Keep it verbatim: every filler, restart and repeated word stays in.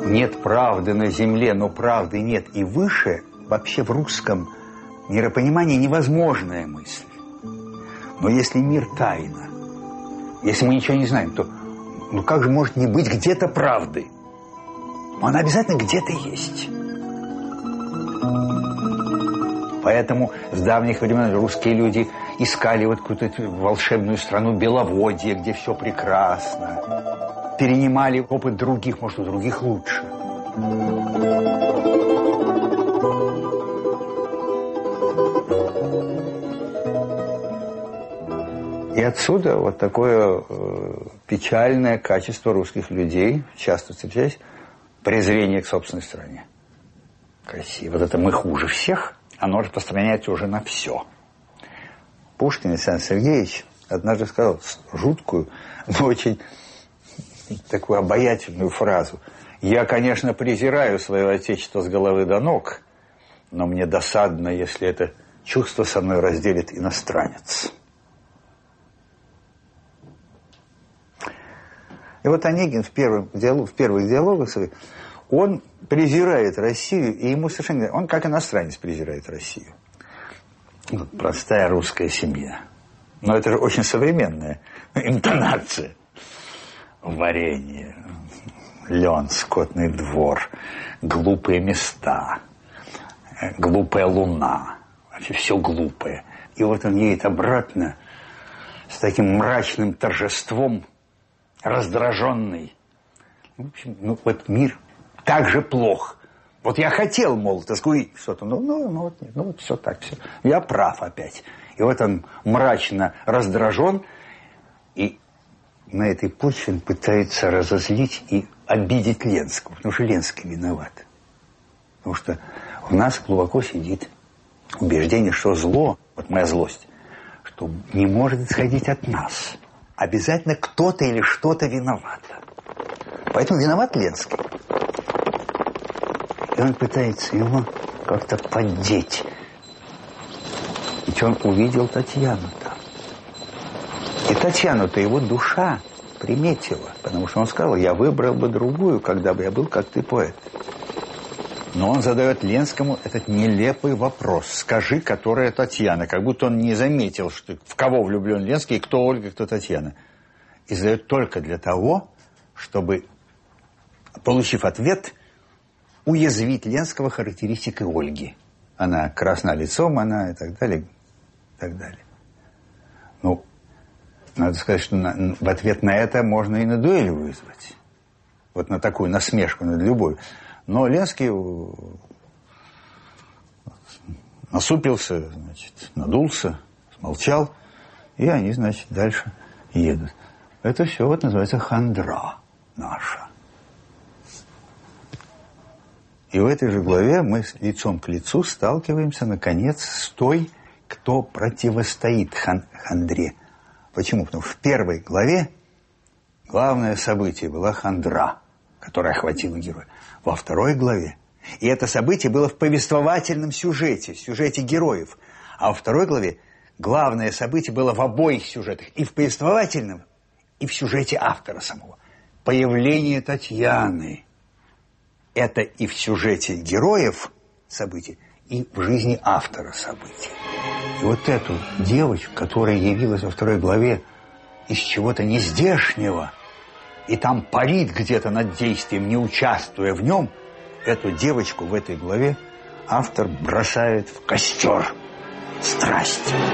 нет правды на земле, но правды нет и выше, вообще в русском миропонимании невозможная мысль. Но если мир тайна, если мы ничего не знаем, то ну как же может не быть где-то правды? Она обязательно где-то есть. Поэтому с давних времен русские люди искали вот какую-то волшебную страну Беловодье, где все прекрасно. Перенимали опыт других, может, у других лучше. И отсюда вот такое э, печальное качество русских людей, часто встречаясь, презрение к собственной стране. Красиво. Вот это «мы хуже всех», оно распространяется уже на все. Пушкин Александр Сергеевич однажды сказал жуткую, но очень такую обаятельную фразу. «Я, конечно, презираю свое отечество с головы до ног, но мне досадно, если это чувство со мной разделит иностранец». И вот Онегин в, первом диалог, в первых диалогах своих, он презирает Россию, и ему совершенно... Он как иностранец презирает Россию. Вот простая русская семья. Но это же очень современная интонация. Варенье, лен, скотный двор, глупые места, глупая луна. Вообще все глупое. И вот он едет обратно с таким мрачным торжеством, раздраженный. В общем, ну вот мир так же плох. Вот я хотел, мол, так сказать, что-то, ну, ну, ну, вот, ну вот все так, все. Я прав опять. И вот он мрачно раздражен, и на этой почве он пытается разозлить и обидеть Ленского, потому что Ленский виноват. Потому что в нас глубоко сидит убеждение, что зло, вот моя злость, что не может исходить от нас. Обязательно кто-то или что-то виновато. Поэтому виноват Ленский. И он пытается его как-то поддеть. Ведь он увидел Татьяну там. И Татьяну-то его душа приметила. Потому что он сказал, я выбрал бы другую, когда бы я был, как ты, поэт. Но он задает Ленскому этот нелепый вопрос. Скажи, которая Татьяна. Как будто он не заметил, что, в кого влюблен Ленский, и кто Ольга, кто Татьяна. И задает только для того, чтобы, получив ответ, уязвить Ленского характеристикой Ольги. Она красна лицом, она и так далее, и так далее. Ну, надо сказать, что на, в ответ на это можно и на дуэль вызвать. Вот на такую насмешку над любовью. Но Ленский насупился, значит, надулся, смолчал, и они, значит, дальше едут. Это все вот называется хандра наша. И в этой же главе мы лицом к лицу сталкиваемся, наконец, с той, кто противостоит хан- хандре. Почему? Потому что в первой главе главное событие была хандра, которая охватила героя. Во второй главе, и это событие было в повествовательном сюжете, в сюжете героев. А во второй главе главное событие было в обоих сюжетах, и в повествовательном, и в сюжете автора самого. Появление Татьяны. Это и в сюжете героев событий, и в жизни автора событий. И вот эту девочку, которая явилась во второй главе из чего-то нездешнего, и там парит где-то над действием, не участвуя в нем, эту девочку в этой главе автор бросает в костер страсти.